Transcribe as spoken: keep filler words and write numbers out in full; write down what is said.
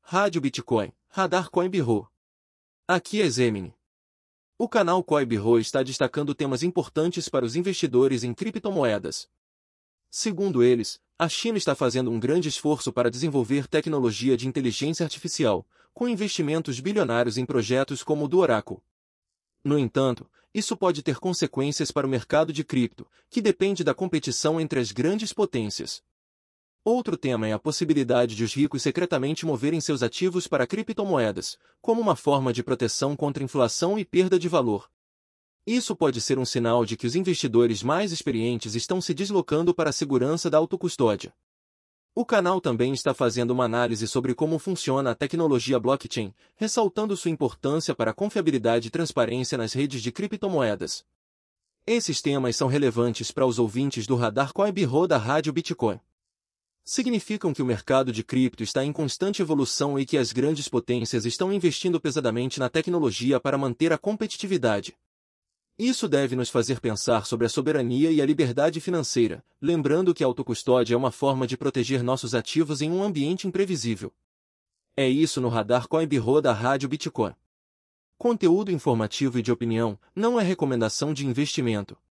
Rádio Bitcoin, Radar Coin Bureau. Aqui é Zemini. O canal Coin Bureau está destacando temas importantes para os investidores em criptomoedas. Segundo eles, a China está fazendo um grande esforço para desenvolver tecnologia de inteligência artificial, com investimentos bilionários em projetos como o do Oracle. No entanto, isso pode ter consequências para o mercado de cripto, que depende da competição entre as grandes potências. Outro tema é a possibilidade de os ricos secretamente moverem seus ativos para criptomoedas, como uma forma de proteção contra inflação e perda de valor. Isso pode ser um sinal de que os investidores mais experientes estão se deslocando para a segurança da autocustódia. O canal também está fazendo uma análise sobre como funciona a tecnologia blockchain, ressaltando sua importância para a confiabilidade e transparência nas redes de criptomoedas. Esses temas são relevantes para os ouvintes do Radar Coin Bureau da Rádio Bitcoin. Significam que o mercado de cripto está em constante evolução e que as grandes potências estão investindo pesadamente na tecnologia para manter a competitividade. Isso deve nos fazer pensar sobre a soberania e a liberdade financeira, lembrando que a autocustódia é uma forma de proteger nossos ativos em um ambiente imprevisível. É isso no Radar Coin Bureau da Rádio Bitcoin. Conteúdo informativo e de opinião, não é recomendação de investimento.